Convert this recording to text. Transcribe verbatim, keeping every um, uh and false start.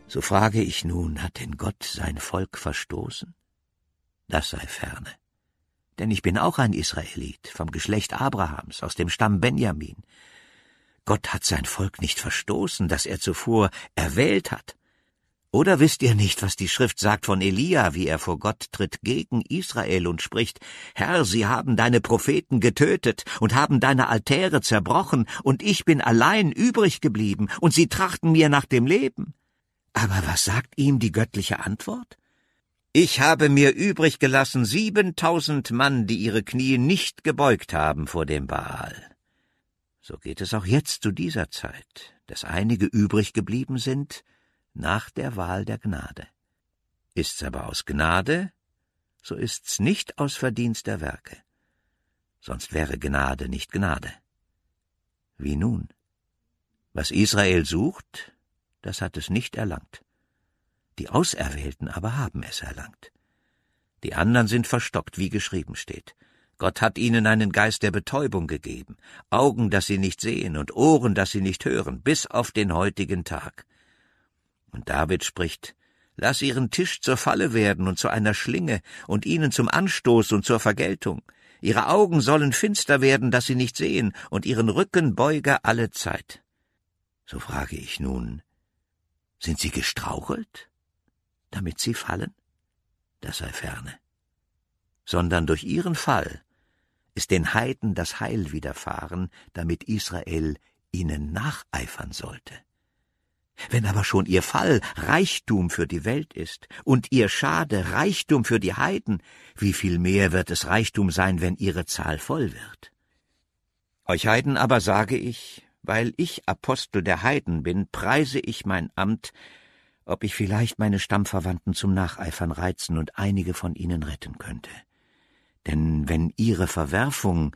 So frage ich nun, hat denn Gott sein Volk verstoßen? Das sei ferne. Denn ich bin auch ein Israelit, vom Geschlecht Abrahams, aus dem Stamm Benjamin. Gott hat sein Volk nicht verstoßen, das er zuvor erwählt hat. Oder wisst ihr nicht, was die Schrift sagt von Elia, wie er vor Gott tritt gegen Israel und spricht: Herr, sie haben deine Propheten getötet und haben deine Altäre zerbrochen, und ich bin allein übrig geblieben, und sie trachten mir nach dem Leben. Aber was sagt ihm die göttliche Antwort? Ich habe mir übrig gelassen siebentausend Mann, die ihre Knie nicht gebeugt haben vor dem Baal. So geht es auch jetzt zu dieser Zeit, dass einige übrig geblieben sind, nach der Wahl der Gnade. Ist's aber aus Gnade, so ist's nicht aus Verdienst der Werke. Sonst wäre Gnade nicht Gnade. Wie nun? Was Israel sucht, das hat es nicht erlangt. Die Auserwählten aber haben es erlangt. Die anderen sind verstockt, wie geschrieben steht. Gott hat ihnen einen Geist der Betäubung gegeben, Augen, dass sie nicht sehen, und Ohren, dass sie nicht hören, bis auf den heutigen Tag. Und David spricht: Lass ihren Tisch zur Falle werden und zu einer Schlinge und ihnen zum Anstoß und zur Vergeltung. Ihre Augen sollen finster werden, dass sie nicht sehen, und ihren Rücken beuge alle Zeit. So frage ich nun, sind sie gestrauchelt, damit sie fallen? Das sei ferne. Sondern durch ihren Fall ist den Heiden das Heil widerfahren, damit Israel ihnen nacheifern sollte. Wenn aber schon ihr Fall Reichtum für die Welt ist und ihr Schade Reichtum für die Heiden, wie viel mehr wird es Reichtum sein, wenn ihre Zahl voll wird? Euch Heiden aber sage ich, weil ich Apostel der Heiden bin, preise ich mein Amt, ob ich vielleicht meine Stammverwandten zum Nacheifern reizen und einige von ihnen retten könnte. Denn wenn ihre Verwerfung